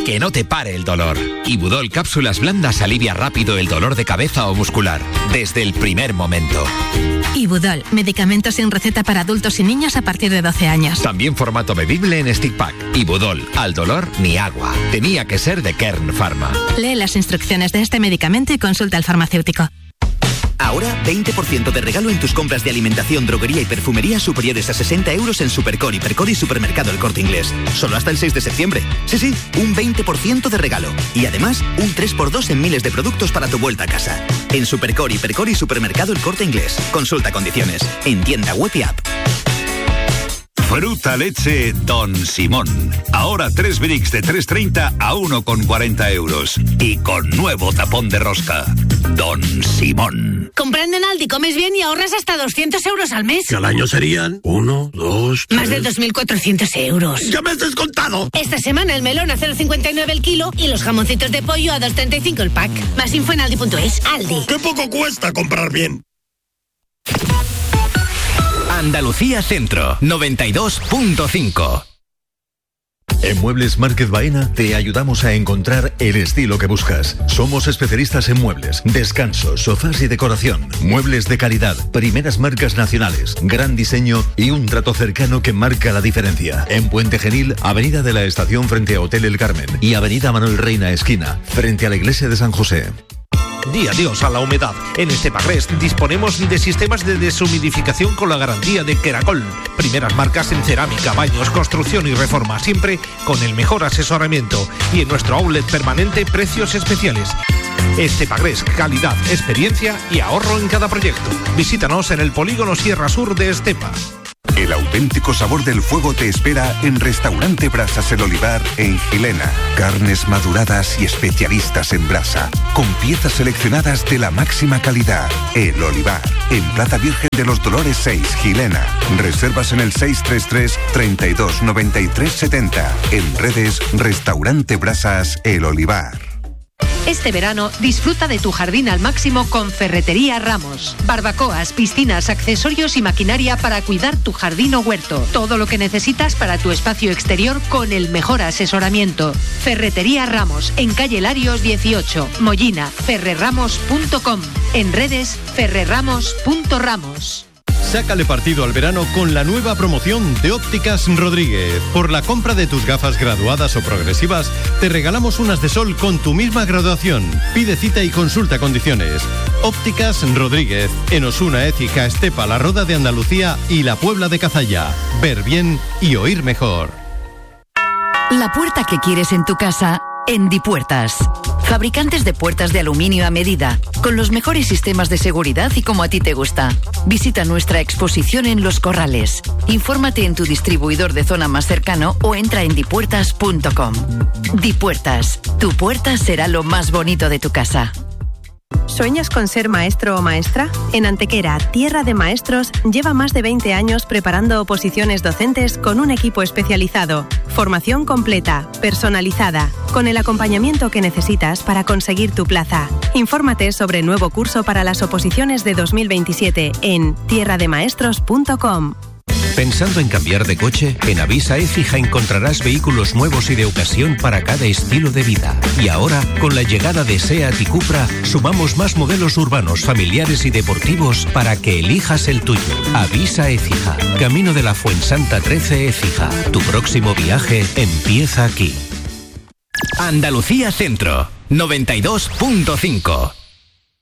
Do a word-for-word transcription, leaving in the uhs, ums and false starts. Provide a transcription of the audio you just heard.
que no te pare el dolor. Ibudol cápsulas blandas alivia rápido el dolor de cabeza o muscular, desde el primer momento. Ibudol, medicamentos sin receta para adultos y niños a partir de doce años. También formato bebible en stick pack. Ibudol, al dolor ni agua. Tenía que ser de Kern Pharma. Lee las instrucciones de este medicamento y consulta al farmacéutico. Ahora, veinte por ciento de regalo en tus compras de alimentación, droguería y perfumería superiores a sesenta euros en Supercore, Hipercore y Supermercado El Corte Inglés. Solo hasta el seis de septiembre. Sí, sí, un veinte por ciento de regalo. Y además, un tres por dos en miles de productos para tu vuelta a casa. En Supercore, Hipercore y Supermercado El Corte Inglés. Consulta condiciones. En tienda web y app. Fruta leche Don Simón. Ahora tres bricks de tres treinta a uno con cuarenta euros. Y con nuevo tapón de rosca. Don Simón. Comprando en Aldi comes bien y ahorras hasta doscientos euros al mes. Que al año serían uno, dos, tres... Más de dos mil cuatrocientos euros. ¡Ya me has descontado! Esta semana el melón a cero coma cincuenta y nueve el kilo y los jamoncitos de pollo a dos coma treinta y cinco el pack. Más info en aldi punto es. Aldi. ¡Qué poco cuesta comprar bien! Andalucía Centro, noventa y dos punto cinco. En Muebles Márquez Baena te ayudamos a encontrar el estilo que buscas. Somos especialistas en muebles, descansos, sofás y decoración. Muebles de calidad, primeras marcas nacionales, gran diseño y un trato cercano que marca la diferencia. En Puente Genil, Avenida de la Estación frente a Hotel El Carmen y Avenida Manuel Reina esquina, frente a la Iglesia de San José. Di adiós a la humedad. En Estepagres disponemos de sistemas de deshumidificación con la garantía de Keracol. Primeras marcas en cerámica, baños, construcción y reforma, siempre con el mejor asesoramiento. Y en nuestro outlet permanente, precios especiales. Estepagres, calidad, experiencia y ahorro en cada proyecto. Visítanos en el polígono Sierra Sur de Estepa. El auténtico sabor del fuego te espera en Restaurante Brasas El Olivar en Gilena. Carnes maduradas y especialistas en brasa, con piezas seleccionadas de la máxima calidad. El Olivar, en Plaza Virgen de los Dolores seis, Gilena. Reservas en el seis tres tres, treinta y dos, noventa y tres, setenta. En redes, Restaurante Brasas El Olivar. Este verano disfruta de tu jardín al máximo con Ferretería Ramos. Barbacoas, piscinas, accesorios y maquinaria para cuidar tu jardín o huerto. Todo lo que necesitas para tu espacio exterior con el mejor asesoramiento. Ferretería Ramos, en calle Larios dieciocho, Mollina, ferrerramos punto com. En redes, ferrerramos punto ramos. Sácale partido al verano con la nueva promoción de Ópticas Rodríguez. Por la compra de tus gafas graduadas o progresivas, te regalamos unas de sol con tu misma graduación. Pide cita y consulta condiciones. Ópticas Rodríguez, en Osuna, Écija, Estepa, La Roda de Andalucía y La Puebla de Cazalla. Ver bien y oír mejor. La puerta que quieres en tu casa, en Dipuertas. Fabricantes de puertas de aluminio a medida, con los mejores sistemas de seguridad y como a ti te gusta. Visita nuestra exposición en Los Corrales. Infórmate en tu distribuidor de zona más cercano o entra en dipuertas punto com. Dipuertas, tu puerta será lo más bonito de tu casa. ¿Sueñas con ser maestro o maestra? En Antequera, Tierra de Maestros, lleva más de veinte años preparando oposiciones docentes con un equipo especializado. Formación completa, personalizada, con el acompañamiento que necesitas para conseguir tu plaza. Infórmate sobre el nuevo curso para las oposiciones de dos mil veintisiete en tierra de maestros punto com. ¿Pensando en cambiar de coche? En Avisa Écija encontrarás vehículos nuevos y de ocasión para cada estilo de vida. Y ahora, con la llegada de SEAT y Cupra, sumamos más modelos urbanos, familiares y deportivos para que elijas el tuyo. Avisa Écija, Camino de la Fuensanta trece Écija. Tu próximo viaje empieza aquí. Andalucía Centro, noventa y dos punto cinco.